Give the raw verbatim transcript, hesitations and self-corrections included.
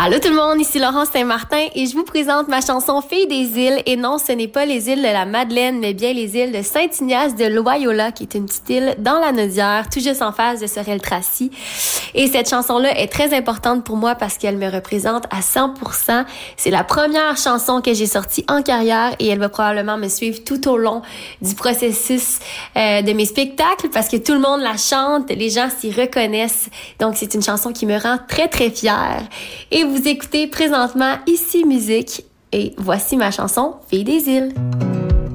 Allô tout le monde, ici Laurence Saint-Martin et je vous présente ma chanson Fille des îles. Et non, ce n'est pas les îles de la Madeleine, mais bien les îles de Saint-Ignace de Loyola, qui est une petite île dans la Naudière, tout juste en face de Sorel-Tracy. Et cette chanson-là est très importante pour moi parce qu'elle me représente à cent pour cent. C'est la première chanson que j'ai sortie en carrière et elle va probablement me suivre tout au long du processus euh, de mes spectacles parce que tout le monde la chante, les gens s'y reconnaissent. Donc c'est une chanson qui me rend très très fière. Et vous écoutez présentement Ici Musique et voici ma chanson Fille des îles.